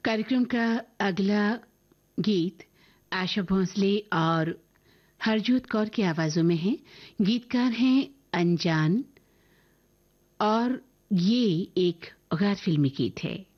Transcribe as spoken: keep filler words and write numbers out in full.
कार्यक्रम का अगला गीत आशा भोसले और हरजोत कौर की आवाजों में है। गीतकार हैं अनजान और ये एक गैर फिल्मी गीत है।